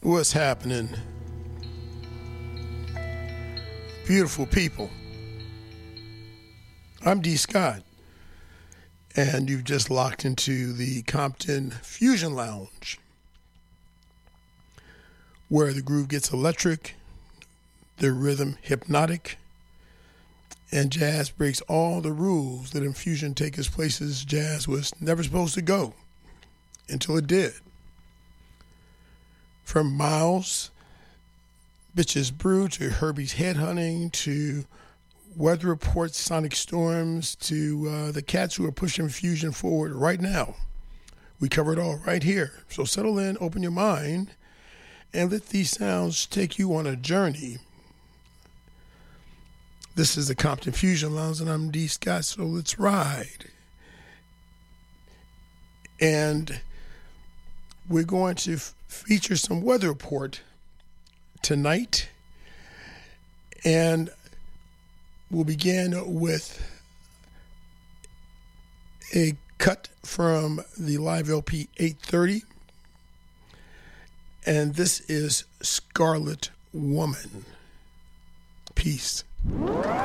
What's happening? Beautiful people. I'm D. Scott, and you've just locked into the Compton Fusion Lounge, where the groove gets electric, the rhythm hypnotic, and jazz breaks all the rules that in fusion take us places jazz was never supposed to go until it did. From Miles, Bitches Brew, to Herbie's Headhunting, to Weather Report's Sonic Storms, to the cats who are pushing fusion forward right now. We cover it all right here. So settle in, open your mind, and let these sounds take you on a journey. This is the Compton Fusion Lounge, and I'm D. Scott, so let's ride. And we're going to feature some weather report tonight, and we'll begin with a cut from the live LP 830, and this is Scarlet Woman. Peace.